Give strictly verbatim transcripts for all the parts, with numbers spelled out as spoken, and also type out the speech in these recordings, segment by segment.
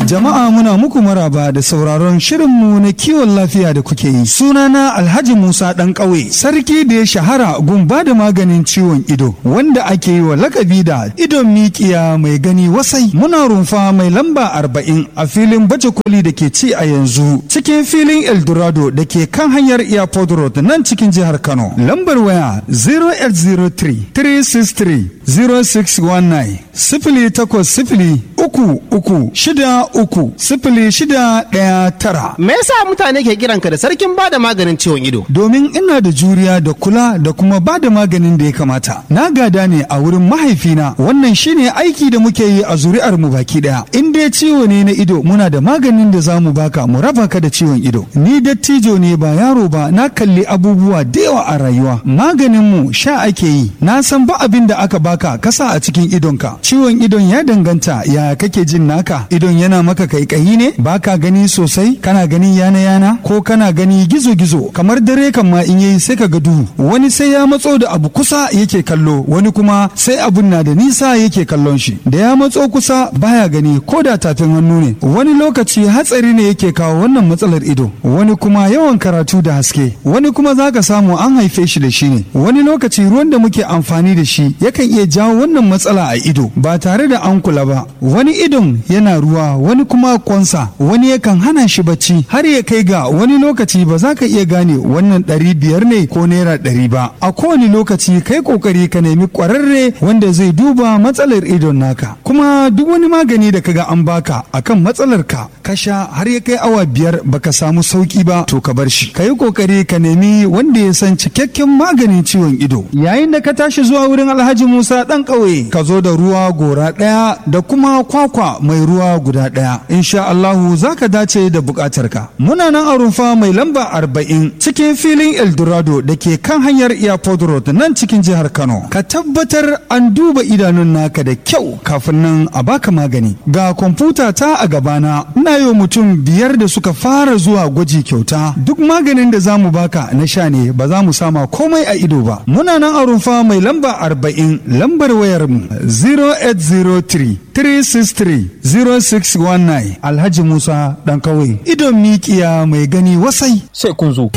Jama'a muna muku maraba da sauraron shirinmu na kiwon lafiya da kuke yi. Sunana Alhaji Musa ɗan ƙauye, sarki da ya shahara gun ba da maganin ciwon ido, wanda ake yi wa lakabi da idon mikiya mai gani wasai. Muna rumfa mai lamba arba'in a filin baje koli da ke ci a yanzu, cikin filin Eldorado da ke kan hanyar Airport Road nan cikin jihar Kano. Lambar waya zero eight zero three, three six three, zero six one nine, sifili takwas sifili uku uku shida uku sifili shida ɗaya tara. Me yasa mutane ke kiranka da sarkin bada maganin ciwon ido? Domin ina da juriya da kula da kuma bada maganin da ya kamata. Na gada ne a wurin mahaifina. Wannan shine aiki da muke yi a zuri'ar mu baki daya. In dai ciwo ne na ido, muna da maganin da zamu baka mu raba ka da ciwon ido. Ni dattijo ne ba yaro ba, na kalli abubuwa da yawa a rayuwa. Maganin mu sha ake yi. Na san ba abin da aka baka kasa a cikin idonka. Ciwon idon ya danganta ya kake jin naka. Idon yana maka kaikayi ne, baka gani sosai, kana gani yana yana ko kana gani gizo gizo, kamar dare kan ma in yayi sai ka ga duhu. Wani sai ya matso da abu kusa yake kallo, wani kuma sai abun na da nisa yake kallon shi. Da ya matso kusa baya gani ko da tafin hannu ne. Wani lokaci hatsari ne yake kawo wannan matsalar ido, wani kuma yawan karatu da haske, wani kuma zaka samu an haife shi da shi ne. Wani lokaci ruwan da muke amfani da shi yakan iya jawo wannan matsala a ido ba tare da an kula ba. Wani idon yana ruwa, wani kuma kwansa, wani yakan hana shi bacci har ya kai ga wani lokaci ba za ka iya gane wannan ɗari biyar ne ko naira ɗari ba. A kowane lokaci kai kokari ka nemi ƙwararre wanda zai duba matsalar idon naka. Kuma duk wani magani da kaga an baka akan matsalar ka ka sha har ya kai awa biyar baka samu sauki ba, to ka bar shi. Ka yi kokari ka nemi wanda ya san cikakken maganin ciwon ido. Yayin da ka tashi zuwa wurin Alhaji Musa ɗan ƙauye, ka zo da ruwa gora ɗaya da kuma kwakwa mai ruwa guda ɗaya. Insha Allahu za ka dace da buƙatarka. Muna nan a rumfa mai lamba arba'in cikin filin Eldorado da ke kan hanyar Airport Road nan cikin jihar Kano. Ka tabbatar an duba idanun naka da kyau kafin nan a baka magani. Ga kwamfuta ta a gabana, ina yi mutum biyar da suka fara zuwa gwaji kyauta. Duk maganin da za mu baka na sha ne, ba za mu sama komai a ido ba. Muna nan a rumfa mai lamba arba'in, lambar wayar mu zero eight zero three, three six three, zero six one nine. Alhaji Musa ɗan ƙauye, idon mikiya mai gani wasai. Sai kun zo.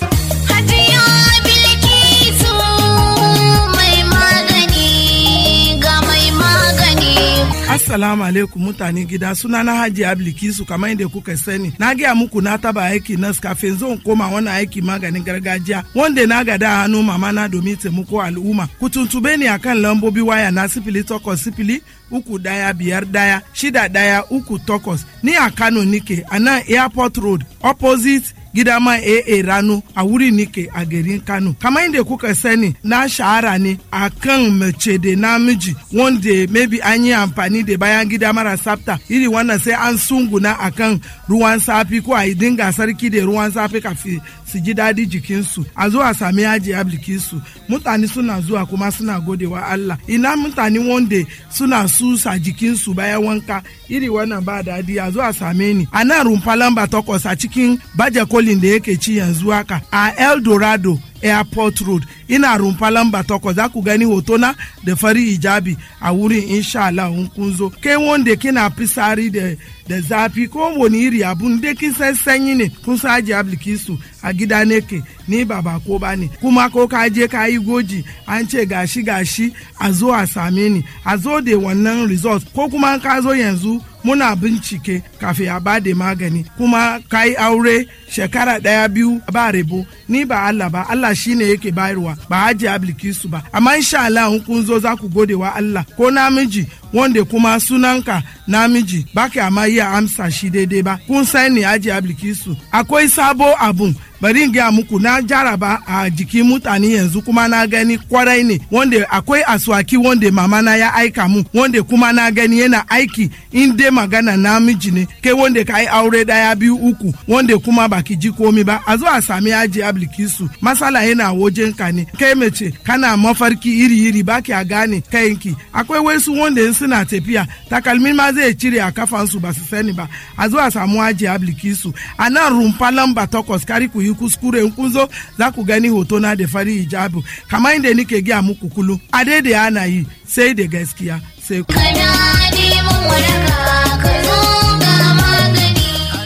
Assalamu alaikum mutane gida, suna na Haji Ablikisu. Kamar yadda kuka sani, na gaya muku na taba aiki nas kafin zan koma wani aiki maganin gargajiya wanda na gada hannu mama na domin taimako al'umma. Ku tuntube ni akan lambobi waya na sifili takwas sifili uku daya biyar daya shida daya uku takwas. Ni a Kano nike a nan Airport Road opposite Gidama A A Rano a wuri nike a garin Kano. Kamar yadda kuka sani, na shahara ne a kan mace da namiji wanda maybe an yi amfani da bayan gida mara tsafta. Iri wannan sai an sunguna a kan ruwan safi ko a yi dinga sarki da ruwan safi kafin su ji daɗi jikinsu. A zuwa sami Haji Ablikisu. Mutane suna zuwa kuma suna godewa Allah. Ina mutane wanda suna susa jikinsu bayan wanka, iri wannan ba daɗi, a zuwa same ni. A nan rumfa lamba takwas a cikin baje kolin da yake ci yanzu haka a Eldorado Airport Road. Ina rumfa lamba takwas, za ku gani hotona da fari hijabi a wurin, insha Allah in kun zo. Kai wanda kina fisari da da zafi ko wani iri abun da kin san sanyi ne, kun sa Haji Ablikisu a gida ne ke, ni ba ba ko ba ne. Kuma ko ka je ka yi goji an ce gashi gashi, a zo a same ni, a zo da wannan result, ko kuma ka zo yanzu muna bincike kafin a ba da magani. Kuma ka yi aure shekara daya biyu ba rebo, ni ba Allah ba, Allah shine yake bayarwa, ba Haji Ablikisu ba. Amma insha Allah in kun zo za ku gode wa Allah. Ko namiji wanda kuma sunanka namiji baka amma iya amsa shi daidai ba, kun sani Haji Ablikisu akwai sabo abun. Bari in gaya muku, na jaraba a jikin mutane yanzu kuma na gani kwarai ne, wanda akwai aswaki wanda mama na ya aika mu, wanda kuma na gani yana aiki in dai magana namiji ne. Kai wanda ka yi aure daya biyu uku wanda kuma baki ji komi ba, a zo a sami Haji Ablikisu. Masala yana wajen ka ne, kai mace kana mafarki iri iri baki a gane kayanki. Akwai wasu wanda suna tafiya takalmin ma zai cire a kafansu ba su sani ba, a zo a samu Haji Ablikisu. A nan rumfa lamba takwas, kari ku yi kuskure, in kun zo za ku gani hotona da fari hijabu. Kamar inda nike gaya muku kullum, a daidai ana yi sai da gaskiya sai ku. Kana neman waraka ka zo ga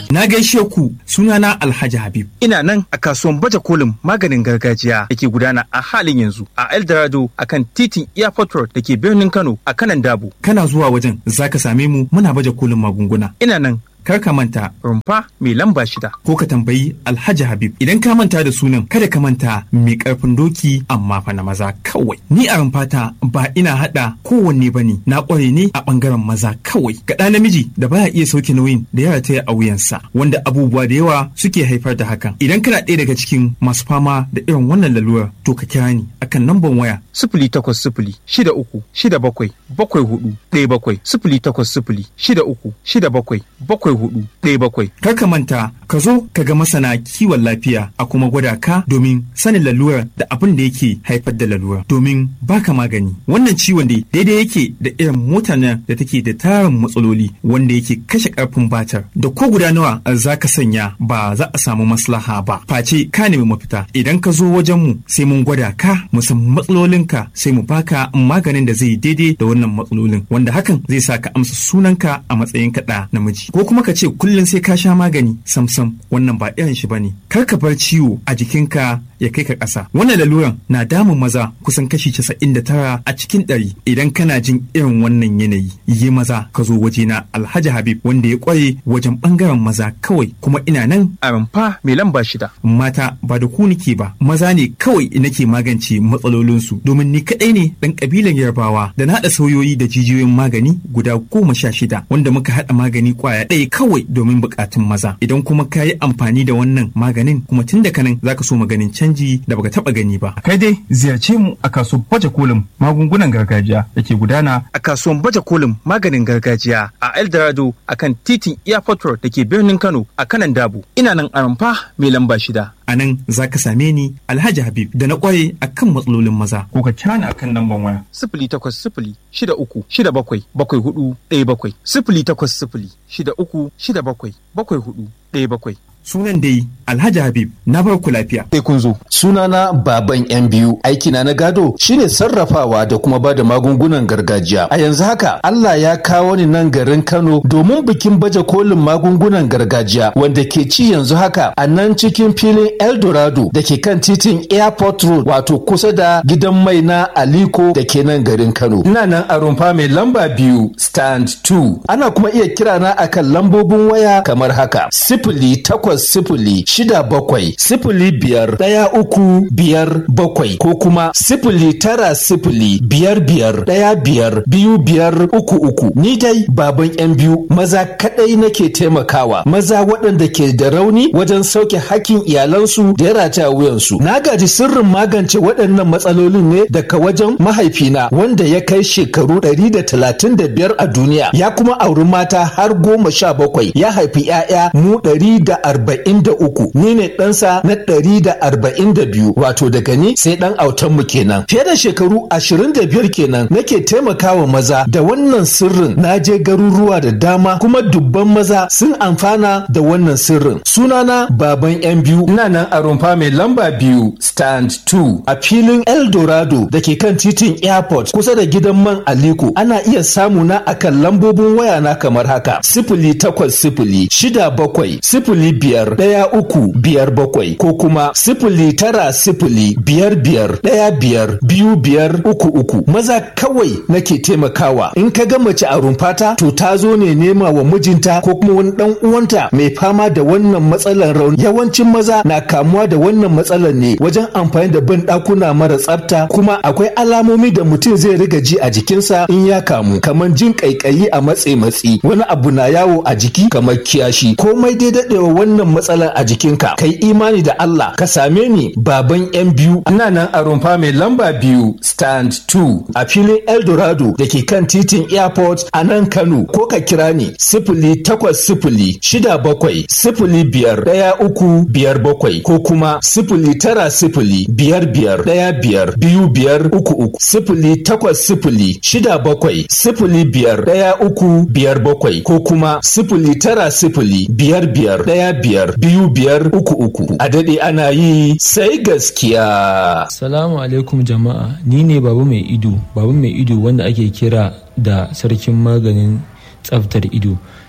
Na gaishe ku, sunana Alhaji Habib. Ina nan a kasuwan baje kolin maganin gargajiya da ke gudana a halin yanzu a Eldorado akan titin Airport Road da ke birnin Kano a kanan Dabo. Kana zuwa wajen zaka same mu muna baje kolin magunguna. Ina nan kar ka manta rumfa mai lamba shida ko ka tambayi Alhaji Habib. Idan ka manta da sunan kada ka manta mai karfin doki amma fa na maza kawai. Ni a rumfata ba ina hada kowanne bane, na kware ne a bangaren maza kawai. Ga ɗa namiji da baya iya sauke nauyin da ya rataya a wuyansa wanda abubuwa da yawa suke haifar da hakan. Idan kana ɗaya daga cikin masu fama da irin wannan lalurar to ka kira ni akan namban waya sifili takwas sifili shida uku shida bakwai bakwai hudu ɗaya bakwai sifili takwas sifili shida uku shida bakwai bakwai hudu ɗaya bakwai. Kar ka manta ka zo ka ga masana kiwon lafiya a kuma gwada ka domin sanin lalurar da abin da yake haifar da lalurar domin baka magani. Wannan ciwon dai daidai yake da irin motar nan da take da tarin matsaloli wanda yake kashe karfin batar da ko guda nawa za ka sanya ba za a samu maslaha ba face ka nemi mafita. Idan ka zo wajen mu sai mun gwada ka mu san matsalolinka sai mu baka maganin da zai daidai da wannan matsalolin wanda hakan zai sa ka amsa sunanka a matsayin kaɗa namiji ko kuma ka ce kullum sai ka sha magani samsam wannan ba irin shi bane. Kar ka bar ciwo a jikinka ya kai ka ƙasa. Wannan laluran na damun maza kusan kashi casa'in da tara a cikin ɗari. Idan kana jin irin wannan yanayi yi maza ka zo wajena Alhaji Habib wanda ya ƙware wajen ɓangaren maza kawai kuma ina nan a rumfa mai lamba shida. Mata ba da ku nake ba, maza ne kawai nake magance matsalolinsu domin ni kaɗai ne ɗan ƙabilan Yarbawa da na haɗa sauyoyi da jijiyoyin magani guda goma sha shida wanda muka haɗa magani ƙwaya ɗaya kawai domin buƙatun maza. Idan kuma ka yi amfani da wannan maganin kuma tun daga nan za ka so maganin canji da baka taɓa gani ba. Kai dai ziyarce mu a kasuwar baje kolin magungunan gargajiya da ke gudana a kasuwar baje kolin maganin gargajiya a Eldorado akan titin Airport Road da ke birnin Kano a kanan Dabo. Ina nan a rumfa mai lamba shida. A nan za ka same ni Alhaji Habib da na ƙware a kan matsalolin maza. Ko ka kira ni a kan lambar waya. Sifili takwas sifili shida uku shida bakwai bakwai hudu ɗaya bakwai. Sifili takwas sifili shida uku shida bakwai bakwai hudu ɗaya bakwai. Sunan dai Alhaji Habib na bar ku lafiya. Sai kun zo. Sunana Baban yan biyu. Aikina na gado shine sarrafawa da kuma bada magungunan gargajiya. A yanzu haka Allah ya kawo ni nan garin Kano domin bikin baje kolin magungunan gargajiya wanda ke ci yanzu haka a nan cikin filin Eldorado da ke kan titin Airport Road wato kusa da gidan mai na Aliko da ke nan garin Kano. Ina nan a rumfa mai lamba biyu stand two. Ana kuma iya kira na akan lambobin waya kamar haka. Sifili takwas sifili shida bakwai sifili biyar ɗaya uku biyar bakwai ko kuma sifili tara sifili biyar biyar ɗaya biyar biyu biyar uku uku. Ni dai Baban yan biyu maza kaɗai nake taimakawa, maza waɗanda ke da rauni wajen sauke hakkin iyalansu da ya rataya wuyansu. Na gaji sirrin magance waɗannan matsalolin ne daga wajen mahaifina wanda ya kai shekaru ɗari da talatin da biyar a duniya, ya kuma auri mata har goma sha bakwai, ya haifi 'ya'ya mu ɗari da arba'in da uku. Ni ne ɗansa na ɗari da arba'in da biyu, wato daga ni sai ɗan autanmu kenan. Fiye da shekaru ashirin da biyar kenan nake taimakawa maza da wannan sirrin. Na je garuruwa da dama kuma dubban maza sun amfana da wannan sirrin. Sunana Baban yan biyu. Ina nan a rumfa mai lamba biyu stand two a filin Eldorado da ke kan titin Airport kusa da gidan man Aliko. Ana iya samu na akan lambobin waya na kamar haka: sifili takwas sifili shida bakwai sifili biyar ɗaya uku biyar bakwai ko kuma sifili tara sifili biyar biyar ɗaya biyar biyu biyar uku uku. Maza kawai nake taimakawa. In ka ga mace a rumfata to ta zo ne nema wa mijinta ko kuma wani ɗan uwanta mai fama da wannan matsalar rauni. Yawancin maza na kamuwa da wannan matsalar ne wajen amfani da ban ɗakuna mara tsafta, kuma akwai alamomi da mutum zai riga ji a jikinsa in ya kamu, kamar jin ƙaiƙayi a matse matsi, wani abu na yawo a jiki kamar kiyashi. Komai dai daɗewa wannan matsalar a jikinka, kai imani da Allah ka same ni Baban yan biyu. Ina nan a rumfa mai lamba biyu stand two a filin Eldorado da ke kan titin Airport a nan Kano, ko ka kira ni sifili takwas sifili shida bakwai sifili biyar ɗaya uku biyar bakwai ko kuma sifili tara sifili biyar biyar ɗaya biyar biyu biyar uku uku. Sifili takwas sifili shida bakwai sifili biyar ɗaya uku biyar bakwai ko kuma sifili tara sifili biyar biyar ɗaya biyar biyu biyar uku uku. A daɗe ana yi sai gaskiya. Salamu alaikum jama'a, ni ne Baba Mai Ido, Baba Mai Ido wanda ake kira da sarkin maganin tsaftar ido.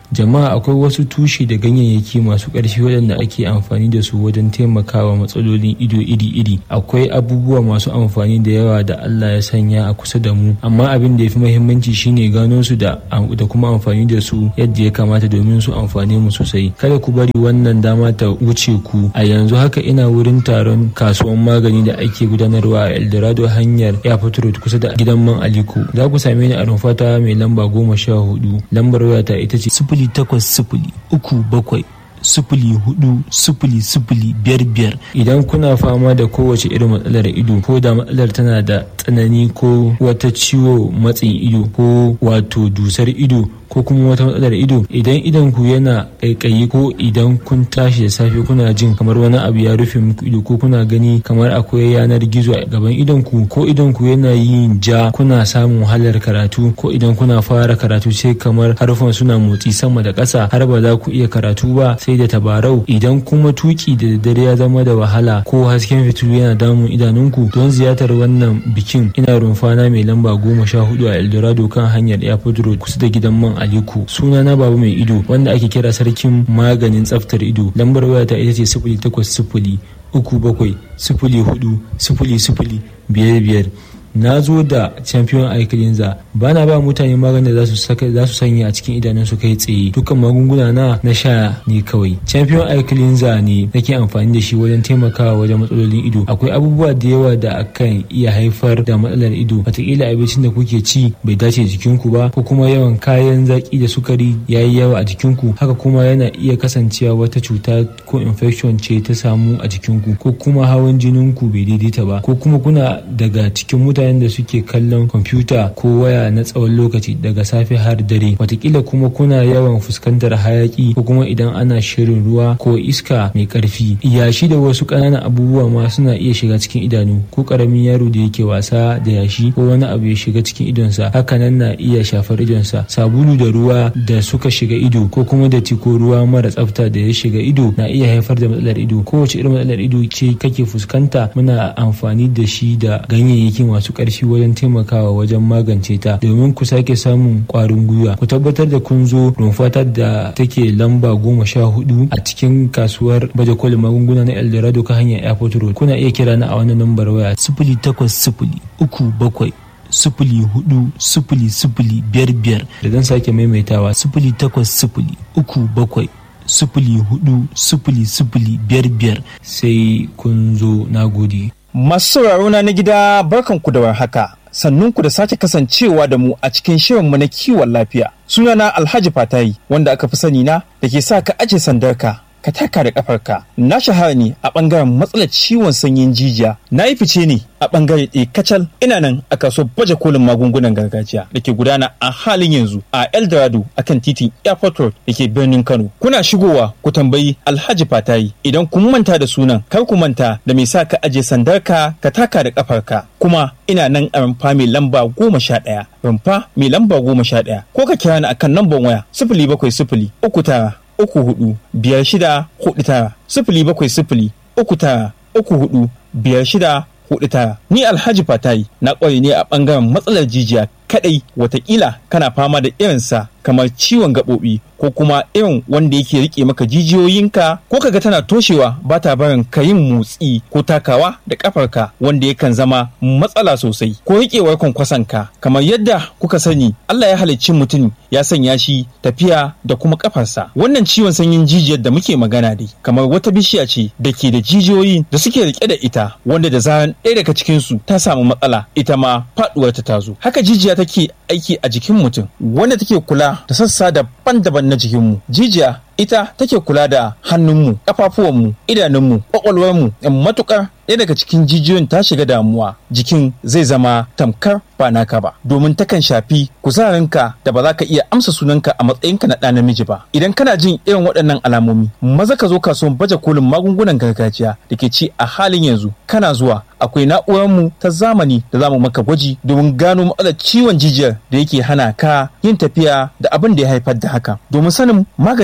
Jama'a, akwai wasu tushe da ganyayyaki masu ƙarfi waɗanda ake amfani da su wajen taimakawa matsalolin ido iri-iri. Akwai abubuwa masu amfani da yawa da Allah ya sanya a kusa da mu, amma abin da ya fi muhimmanci shine gano su da da kuma amfani da su yadda ya kamata domin su amfane mu sosai. Kada ku bari wannan dama ta wuce ku. A yanzu haka ina wurin taron kasuwan magani da ake gudanarwa a Eldorado hanyar Airport Road kusa da gidan man Aliko. Za ku same ni a rumfata mai lamba goma sha hudu. Lambar wayata ita ce sifili takwas sifili uku bakwai sifili hudu sifili sifili biyar biyar. Idan kuna fama da kowace irin matsalar ido, ko da matsalar tana da tsanani ko wata ciwo matsin ido ko wato dusar ido ko kuma wata matsalar ido, idan idan ku yana ƙaiƙayi ko idan kun tashi da safe kuna jin kamar wani abu ya rufe muku ido ko kuna gani kamar akwai yanar gizo a gaban idon ku, ko idan ku yana yin ja kuna samun wahalar karatu, ko idan kuna fara karatu sai kamar harfan suna motsi sama da ƙasa har ba za ku iya karatu ba sai da tabarau, idan kuma tuki da daddare ya zama da wahala ko hasken fitilu yana damun idanunku, don ziyartar wannan bikin ina rumfana mai lamba goma sha hudu a Eldorado kan hanyar Airport Road kusa da gidan man Aliko. Sunana Baba Mai Ido, wanda ake kira sarkin maganin tsaftar ido. Lambar wayata ita ce sifili takwas sifili uku bakwai sifili hudu sifili sifili biyar biyar. Na zo da champion eye cleanser, ba na ba mutane maganin da za su sanya a cikin idanunsu kai tsaye. Dukkan magunguna na na sha ne kawai. Champion eye cleanser ne nake amfani da shi wajen taimakawa wajen matsalolin ido. Akwai abubuwa da yawa da akan iya haifar da matsalar ido. Wataƙila abincin da kuke ci bai dace jikinku ba, ko kuma yawan kayan zaki da sukari ya yi yawa a jikinku. Haka kuma yana iya kasancewa wata cuta ko infection ce ta samu a jikinku, ko kuma hawan jininku bai daidaita ba, ko kuma kuna daga cikin mutane mutanen da suke kallon kwamfuta ko waya na tsawon lokaci daga safe har dare. Watakila kuma kuna yawan fuskantar hayaki, ko kuma idan ana shirin ruwa ko iska mai karfi. Yashi da wasu ƙananan abubuwa ma suna iya shiga cikin idanu, ko ƙaramin yaro da yake wasa da yashi ko wani abu ya shiga cikin idonsa, hakanan na iya shafar idonsa. Sabulu da ruwa da suka shiga ido, ko kuma datti ko ruwa mara tsafta da ya shiga ido na iya haifar da matsalar ido. Kowace irin matsalar ido ce kake fuskanta, muna amfani da shi da ganyayyaki masu ƙarfi wajen taimakawa wajen magance ta. Domin ku sake samun ƙwarin gwiwa, ku tabbatar da kun zo rumfatar da take lamba goma sha hudu a cikin kasuwar baje kolin magunguna na Eldorado ka hanyar Airport Road. Kuna iya kira na a wannan lambar waya sifili takwas sifili uku bakwai sifili hudu sifili sifili biyar biyar, da zan sake maimaitawa sifili takwas sifili uku bakwai sifili hudu sifili sifili biyar biyar. Sai kun zo, na gode. Masu sauraro na na gida, barkanku da warhaka, sannunku da sake kasancewa da mu a cikin shirinmu na kiwon lafiya. Sunana Alhaji Fatayi, wanda aka fi sani na da ke sa ka aje sandarka ka taka da kafarka. Na shahara ne a bangaren matsalar ciwon sanyin jijiya. Na yi fice ne a bangare ɗaya kacal. Ina nan a kasuwar baje kolin magungunan gargajiya da ke gudana a halin yanzu a Eldorado akan titin Airport Road da ke birnin Kano. Kuna shigowa ku tambayi Alhaji Fatayi. Idan kun manta da sunan, kar ku manta da mai sa ka aje sandarka ka taka da kafarka. Kuma ina nan a rumfa mai lamba goma sha ɗaya. Rumfa mai lamba goma sha ɗaya. Ko ka kira ni akan lambar waya sifili bakwai sifili uku tara uku hudu biyar shida hudu tara, sifili bakwai sifili uku tara uku hudu biyar shida hudu tara. Ni Alhaji Fatayi na ƙware ne a ɓangaren matsalar jijiya kadai. Watakila kana fama da irinsa, kamar ciwon gaɓoɓi, ko kuma irin wanda yake rike maka jijiyoyinka, ko kaga tana toshewa ba ta barin ka yin motsi ko takawa da kafarka, wanda yakan zama matsala sosai, ko rikewar kwankwasanka. Kamar yadda kuka sani, Allah ya halicci mutum ya sanya shi tafiya da kuma kafarsa. Wannan ciwon sanyin jijiyar da muke magana dai kamar wata bishiya ce da ke da jijiyoyi da suke rike da ita, wanda da zaran ɗaya daga cikinsu ta samu matsala, ita ma faɗuwar ta tazo. Haka jijiya take aiki a jikin mutum, wanda take kula da sassa daban-daban na jikinmu. Jijiya ita take kula da hannunmu, ƙafafuwanmu, idanunmu, ƙwaƙwalwarmu. In matuƙar ɗaya daga cikin jijiyoyin ta shiga damuwa, jikin zai zama tamkar ba naka ba, domin takan shafi kuzarinka da ba za ka iya amsa sunanka a matsayinka na ɗa namiji ba. Idan kana jin irin waɗannan alamomi, maza ka zo kasuwan baje kolin magungunan gargajiya da ke ci a halin yanzu. Kana zuwa, akwai na'urarmu ta zamani da za mu maka gwaji domin gano matsalar ciwon jijiyar da yake hana ka yin tafiya da abin da ya haifar da haka, domin sanin maganin da za mu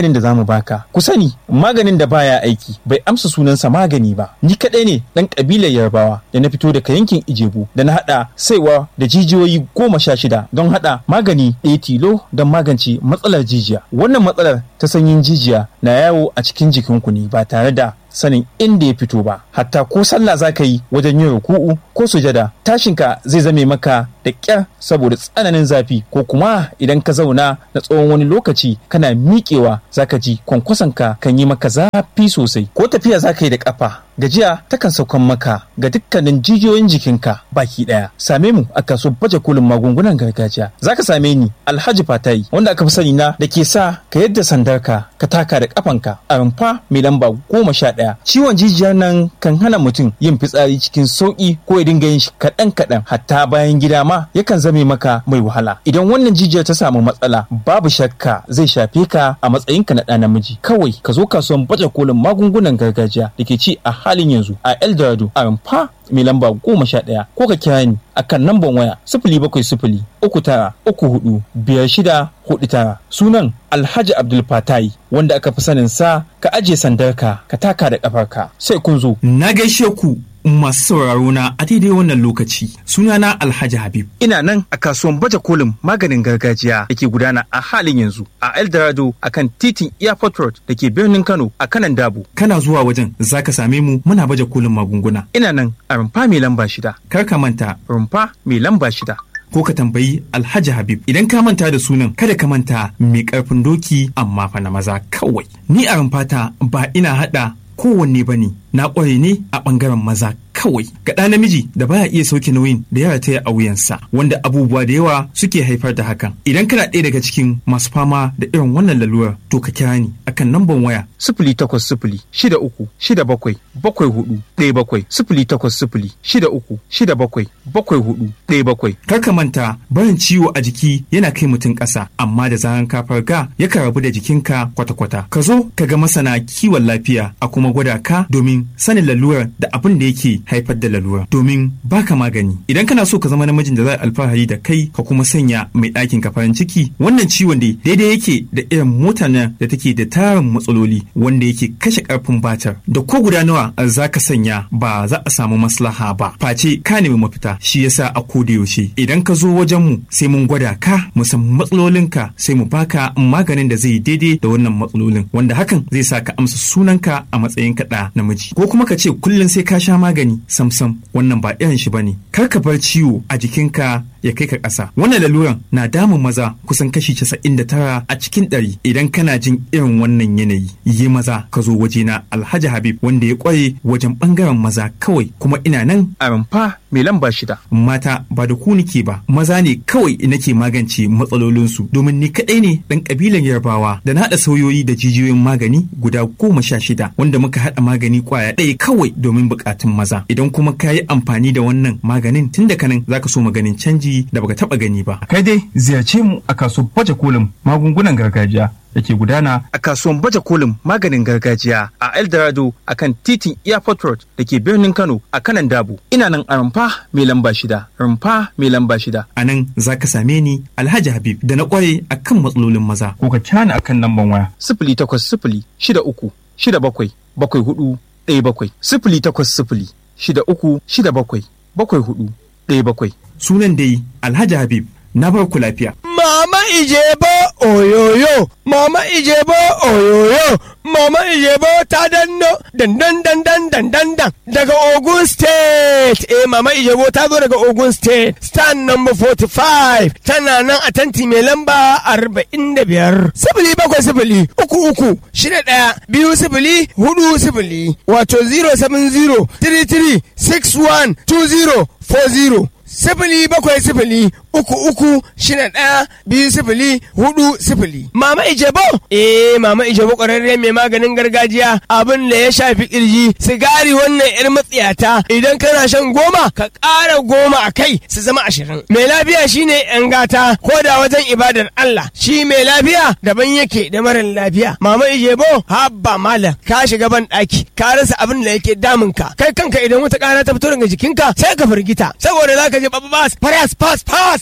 mu baka. Ku sani maganin da baya aiki bai amsa sunansa magani ba. Ni kaɗai ne ɗan ƙabilar Yarbawa da na fito daga yankin Ijebu da na haɗa saiwa da jijiyoyi goma sha shida don haɗa magani ɗaya tilo don magance matsalar jijiya. Wannan matsalar ta sanyin jijiya na yawo a cikin jikinku ne ba tare da sanin inda ya fito ba. Hatta ko sallah za ka yi wajen yin ruku'u ko sujada, tashinka zai zame maka da ƙyar saboda tsananin zafi, ko kuma idan ka zauna na tsawon wani lokaci kana miƙewa za ka ji kwankwasonka kan yi maka zafi sosai. Ko tafiya za ka yi da ƙafa, gajiya takan saukan maka ga dukkanin jijiyoyin jikinka baki ɗaya. Same mu a kasuwar baje kolin magungunan gargajiya. Za ka same ni Alhaji Fatayi, wanda aka fi sani na da ke sa ka yadda sandarka ka taka da ƙafanka a rumfa mai lamba goma sha ɗaya. Ciwon jijiyar nan kan hana mutum yin fitsari cikin sauƙi ko ya dinga yin shi kaɗan kaɗan, hatta bayan gida ma yakan zame maka mai wahala. Idan wannan jijiyar ta samu matsala, babu shakka zai shafe ka a matsayinka na ɗa namiji. Kawai ka zo kasuwar baje kolin magungunan gargajiya da ke ci a halin yanzu a Eldorado a rumfa mai lamba goma sha ɗaya, ko ka kira ni akan namban waya sifili bakwai sifili uku tara uku hudu biyar shida hudu tara. Sunan Alhaji Abdul Fatayi, wanda aka fi sanin sa ka ajiye sandarka ka taka da kafarka. Sai kun zo. Na gaishe ku masu sauraro na a daidai wannan lokaci. Sunana Alhaji Habib. Ina nan a kasuwan baje kolin maganin gargajiya da ke gudana a halin yanzu a Eldorado akan titin Airport Road da ke birnin Kano a kanan Dabo. Kana zuwa wajen zaka same mu muna baje kolin magunguna. Ina nan a rumfa mai lamba shida. Kar ka manta rumfa mai lamba shida. Ko ka tambayi Alhaji Habib. Idan ka manta da sunan, kada ka manta mai karfin doki amma fa na maza kawai. Ni a rumfata ba ina hada kowanne bane, na ƙware ne a ɓangaren maza kawai. Ga ɗa namiji da baya iya sauke nauyin da ya rataya a wuyansa, wanda abubuwa da yawa suke haifar da hakan. Idan kana ɗaya daga cikin masu fama da irin wannan lalurar, to ka kira ni akan namban waya sifili takwas sifili shida uku shida bakwai bakwai hudu ɗaya bakwai, sifili takwas sifili shida uku shida bakwai bakwai hudu ɗaya bakwai. Kar ka manta, barin ciwo a jiki yana kai mutum ƙasa, amma da zaran ka farga yakan rabu da jikinka kwata-kwata. Ka zo ka ga masana kiwon lafiya a kuma gwada ka domin sanin lalurar da abin da yake haifar da lalura, domin baka magani. Idan kana so ka zama namijin da za a alfahari da kai ka kuma sanya mai ɗakin ka farin ciki, wannan ciwon dai daidai yake da irin mota nan da take da tarin matsaloli wanda yake kashe karfin batar, da ko guda nawa za ka sanya ba za a samu maslaha ba, face ka nemi mafita. Shi yasa a koda yaushe idan ka zo wajen mu sai mun gwada ka, mu san matsalolinka, sai mu baka maganin da zai daidai da wannan matsalolin, wanda hakan zai sa ka amsa sunanka a matsayin kaɗa namiji. Ko kuma ka ce kullum sai ka sha magani, samsam wannan ba irin shi bane. Kar ka bar ciwo a jikinka ya kai ka ƙasa. Wannan laluran na damun maza kusan kashi casa'in da tara a cikin ɗari. Idan kana jin irin wannan yanayi, yi maza ka zo wajena Alhaji Habib, wanda ya ƙware wajen ɓangaren maza kawai, kuma ina nan a rumfa mai lamba shida. Mata ba da ku nike ba, maza ne kawai nake magance matsalolinsu, domin ni kaɗai ne ɗan ƙabilan Yarbawa da na haɗa sauyoyi da jijiyoyin magani guda goma sha shida, wanda muka haɗa magani ƙwaya ɗaya kawai domin buƙatun maza. Idan kuma ka yi amfani da wannan maganin, tun daga nan za ka so maganin canji da baka taba gani ba. Kai dai ziyarce mu a kasuwar baje kolin magungunan gargajiya da ke gudana a kasuwar baje kolin maganin gargajiya a Eldorado akan titin Airport Road da ke birnin Kano a kanan Dabo. Ina nan a rumfa mai lamba shida. Rumfa mai lamba shida. A nan za ka same ni Alhaji Habib da na kware akan matsalolin maza. Ko ka kira ni akan lamban waya sifili takwas sifili shida uku shida bakwai bakwai hudu ɗaya bakwai, sifili takwas sifili shida uku shida bakwai bakwai hudu ɗaya bakwai. Sunan dai Alhaji Habib, na bar ku lafiya. Mama Ijebo oyoyo, Mama Ijebo oyoyo, Mama Ijebo ta danno dandan dandan dandan dan daga Ogun State. Eh Mama Ijebo ta zo daga Ogun State. Stand number forty-five. Tana nan a tanti mai lamba arba'in da biyar. Sifili bakwai sifili uku uku shida ɗaya biyu sifili hudu sifili. Wato zero seven zero three three six one two zero four zero. Sifili bakwai sifili uku uku shida ɗaya biyu sifili hudu sifili. Mama Ijebo? Eh Mama Ijebo ƙwararre mai maganin gargajiya, abin da ya shafi kirji, sigari wannan yar matsiyata. Idan kana shan goma ka ƙara goma a kai su zama ashirin. Mai lafiya shine yan gata, ko da wajen ibadar Allah. Shi mai lafiya daban yake da marar lafiya. Mama Ijebo habba malam, ka shiga ban ɗaki ka rasa abin da yake damunka. Kai kanka idan wata ƙara ta fito daga jikinka sai ka firgita, saboda zaka je babba bas fas fas fas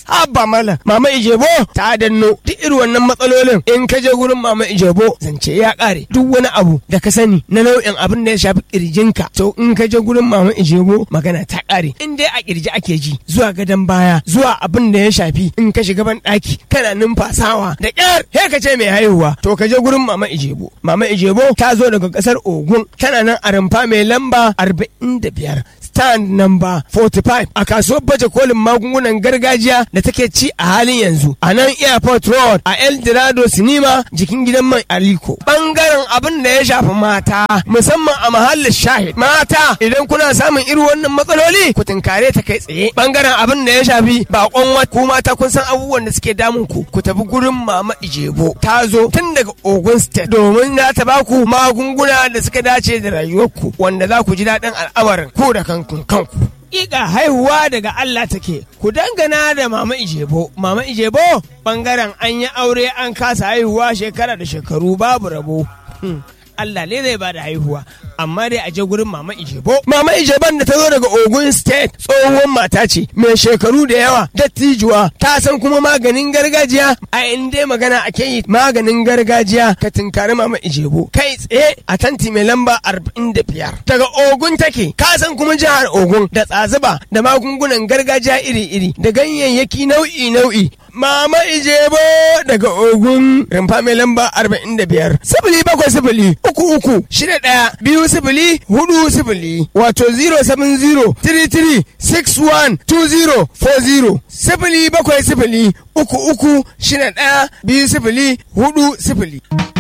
Abba malam mama Ijebo ta danno duk irin wannan matsalolin in ka je gurin mama Ijebo zance ya kare duk wani abu da ka sani na nau'in abin da ya shafi kirjinka to in ka je gurin mama Ijebo magana ta kare in dai a kirji ake ji zuwa gadon baya zuwa abin da ya shafi in ka shiga ban daki kana numfasawa da kyar he ka ce mai haihuwa to ka je gurin mama Ijebo mama Ijebo ta zo daga kasar Ogun tana nan a rumfa mai lamba arba'in da biyar stand number forty-five a kasuwar baje kolin magungunan gargajiya da take ci a halin yanzu a nan airport road a El Dorado Cinema jikin gidan mai Aliko bangaren abin da ya shafi mata musamman a mahallin shahid mata idan kuna samun irin wannan matsaloli ku tunkare ta kai tsaye bangaren abin da ya shafi bakon wata ku mata kun san abubuwan da suke damun ku ku tafi gurin mama Ijebo ta zo tun daga Ogun State domin za ta ba ku magunguna da suka dace da rayuwarku wanda za ku ji daɗin al'amarin ku da kanku kanku Iga haihuwa daga Allah take, ku dangana da Mama Ijebo. Mama Ijebo bangaren an yi aure an kasa haihuwa shekara da shekaru babu rabo. Hmm. Allah ne zai bada haihuwa, amma dai a je gurin Mama Ijebo. Mama Ijeban da ta zo daga Ogun State tsohuwar mata ce mai shekaru da yawa, dattijuwa, ta san kuma maganin gargajiya. A inda magana ake yi maganin gargajiya ka tinkari Mama Ijebo kai tsaye a tanti mai lamba arba'in da biyar. Daga Ogun take, ka san kuma jihar Ogun da tsazuba da magungunan gargajiya iri-iri da ganyayyaki nau'i-nau'i. Mama Ijebo daga Ogun rumfa mai lamba arba'in da biyar. Sifili bakwai sifili uku uku shida ɗaya biyu sifili hudu sifili wato zero seven zero three three six one two zero four zero. Sifili bakwai sifili uku uku shida ɗaya biyu sifili hudu sifili.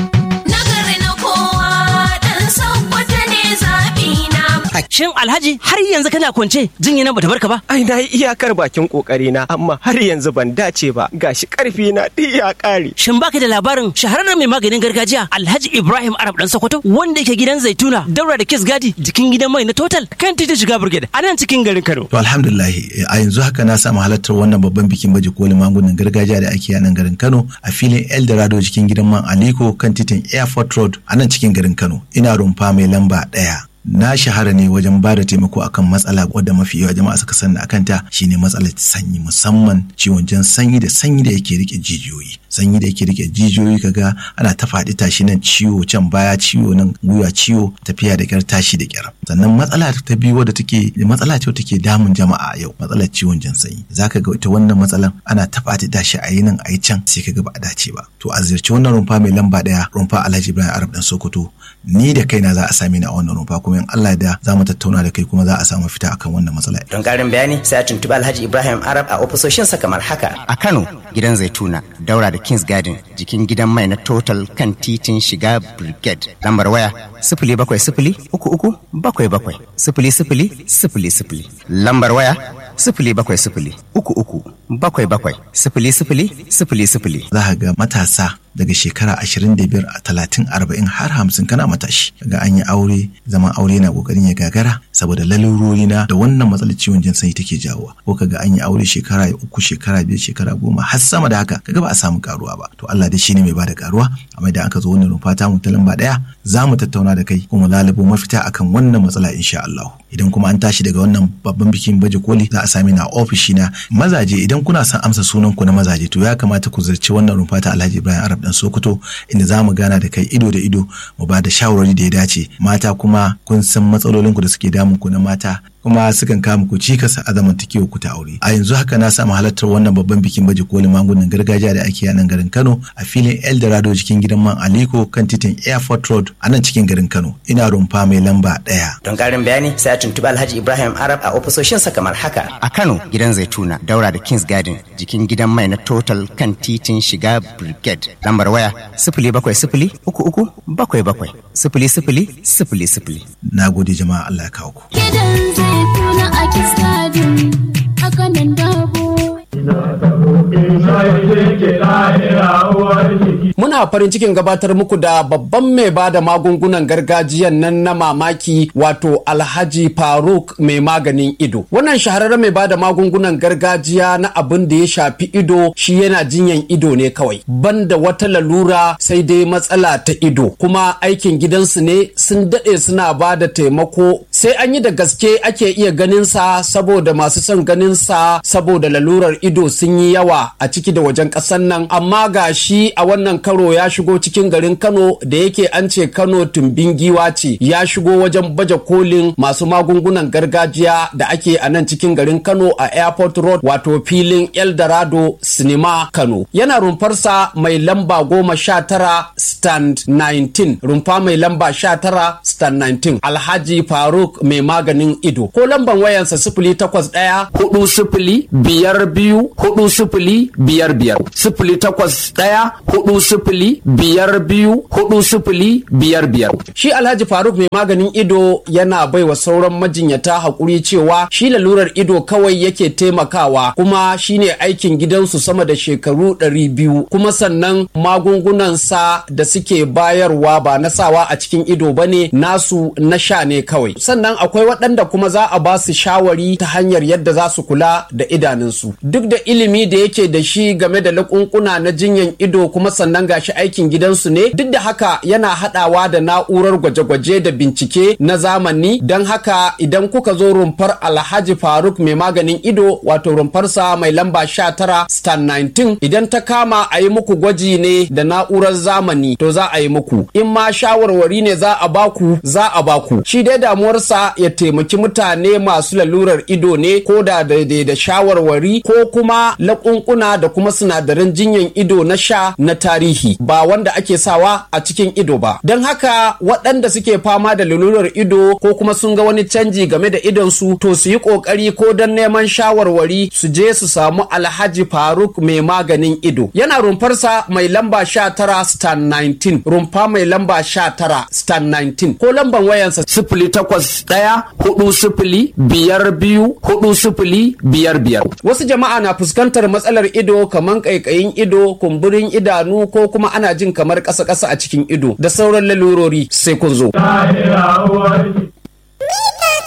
Nagari na kowa ɗan Sokoto ne zaɓi na. Shin Alhaji har yanzu kana kwance jinya na bata barka ba? Ai na yi iyakar bakin kokari na amma har yanzu ban dace ba gashi karfi na duk ya kare. Shin baka da labarin shahararren mai maganin gargajiya Alhaji Ibrahim Arab dan Sokoto wanda yake gidan Zaituna daura da Kiss Gadi jikin gidan mai na Total kan titin shiga Brigade a nan cikin garin Kano. To alhamdulillah a yanzu haka na samu halartar wannan babban bikin baje kolin magungunan gargajiya da ake a nan garin Kano a filin El Dorado jikin gidan man Aliko kan titin Airport Road a nan cikin garin Kano. Ina rumfa mai lamba ɗaya. Na shahara ne wajen ba da taimako akan matsala wadda mafi yawa jama'a suka sani akan ta shine matsalar sanyi, musamman ciwon jan sanyi da sanyi da yake rike jijiyoyi. Sanyi da yake rike jijiyoyi kaga ana ta faɗi tashi nan ciwo can baya ciwo nan gwiwa ciwo tafiya da kyar tashi da kyar. Sannan matsala ta biyu wadda take matsala ce take damun jama'a yau matsalar ciwon jan sanyi. Zaka ga ita wannan matsalan ana ta faɗi tashi a yi nan a yi can sai kaga ba a dace ba. To a ziyarci wannan rumfa mai lamba ɗaya rumfa Alhaji Ibrahim Arab dan Sokoto. Ni da kaina za a same ni a wannan rumfa kuma in Allah da za mu tattauna da kai kuma za a samu fita akan wannan matsala. Don karin bayani sai a tuntuɓi Alhaji Ibrahim Arab a ofisoshinsa kamar haka. A Kano gidan Zaituna daura da Kings Garden jikin gidan mai na Total kan titin shiga Brigade. Lambar waya sifili bakwai sifili uku uku bakwai bakwai sifili sifili sifili sifili. Lambar waya sifili bakwai sifili uku uku bakwai bakwai sifili sifili sifili sifili. Za ka ga matasa daga shekara ashirin da biyar a talatin arba'in har hamsin kana matashi ga an yi aure zaman aure na kokarin ya gagara saboda lalurori na da wannan matsalar ciwon jin sanyi take jawowa ko kaga an yi aure shekara uku shekara biyar shekara goma har sama da haka kaga ba a samu karuwa ba. To Allah dai shine mai bada karuwa, amma idan aka zo wannan rumfa ta mu ta lamba daya za mu tattauna da kai kuma lalubo mafita akan wannan matsala insha Allah. Idan kuma an tashi daga wannan babban bikin baje koli za a sami na ofishi na mazaje. Idan kuna son amsa sunan ku na mazaje to ya kamata ku zirci wannan rumfa ta Alhaji Ibrahim Arab dan Sokoto inda za mu gana da kai ido da ido mu ba da shawarwari da ya dace. Mata kuma kun san matsalolin ku da suke damun ku na mata kuma sukan kama ku cikasa a zamantakewa ku ta aure. A yanzu haka na samu halartar wannan babban bikin baje kolin magungunan gargajiya da ake a nan garin Kano a filin El Dorado cikin gidan man Aliko kan titin Airport Road a nan cikin garin Kano. Ina rumfa mai lamba ɗaya. Don karin bayani sai a tuntuɓi Alhaji Ibrahim Arab a ofisoshinsa kamar haka. A Kano gidan Zaituna daura da Kings Garden jikin gidan mai na Total kan titin shiga Brigade. Lambar waya sifili bakwai sifili uku uku bakwai bakwai sifili sifili sifili sifili. Na gode jama'a, Allah ya kawo ku. Gidan Zaituna a Kings Garden a kanan dabo. Muna muna farin cikin gabatar muku da babban mai bada magungunan gargajiyan nan na mamaki wato Alhaji Faruk mai maganin ido. Wannan shahararren mai bada magungunan gargajiya na abin da ya shafi ido shi yana jinyan ido ne kawai. Banda wata lalura sai dai matsala ta ido. Kuma aikin gidansu ne sun daɗe suna bada taimako sai an yi da gaske ake iya ganin sa saboda masu son ganin sa saboda lalurar ido sun yi yawa a ciki da wajen ƙasar nan. Amma ga shi a wannan karo ya shigo cikin garin Kano da yake an ce Kano tumbin giwa ce, ya shigo wajen baje kolin masu magungunan gargajiya da ake a nan cikin garin Kano a Airport Road wato filin Eldorado Cinema Kano. Yana rumfarsa mai lamba goma sha tara stand nineteen, rumfa mai lamba sha tara stand nineteen, Alhaji Faruk mai maganin ido. Ko lamban wayansa sifili takwas ɗaya hudu sifili biyar biyu hudu sifili biyar biyar, sifili takwas ɗaya hudu sifili biyar biyu hudu sifili biyar biyar. Shi Alhaji Faruk mai maganin ido yana baiwa sauran majinyata haƙuri cewa shi lalurar ido kawai yake taimakawa kuma shine aikin gidansu sama da shekaru ɗari biyu, kuma sannan magungunansa da suke bayarwa ba na sawa a cikin ido bane, nasu na sha ne kawai. Sannan akwai waɗanda kuma za a ba su shawari ta hanyar yadda za su kula da idanunsu. Duk da ilimi da yake da shi game da lakunkuna na jinyan ido kuma sannan gashi aikin gidansu ne, duk da haka yana haɗawa da na'urar gwaje-gwaje da bincike na zamani. Don haka idan kuka zo rumfar Alhaji Faruk mai maganin ido wato rumfarsa mai lamba sha tara stand nineteen, idan ta kama a yi muku gwaji ne da na'urar zamani to za a yi muku, in ma shawarwari ne za a baku za a baku. Shi dai damuwarsa ya taimaki mutane masu lalurar ido ne, ko da daidai da shawarwari ko kuma lakunkuna da kuma sinadaran jinyan ido na sha na tarihi, ba wanda ake sawa a cikin ido ba. Don haka waɗanda suke fama da lalurar ido ko kuma sun ga wani canji game da idonsu to su yi ƙoƙari ko don neman shawarwari su je su samu Alhaji Faruk mai maganin ido. Yana rumfarsa mai lamba sha tara stand nineteen, rumfa mai lamba sha tara stand nineteen, ko lamban wayansa sifili takwas ɗaya hudu sifili biyar biyu hudu sifili biyar biyar. Wasu jama'a na fuskantar matsalar ido kamar ƙaiƙayin ido, kumburin idanu ko kuma ana jin kamar ƙasa-ƙasa a cikin ido da sauran lalurori, sai kun zo.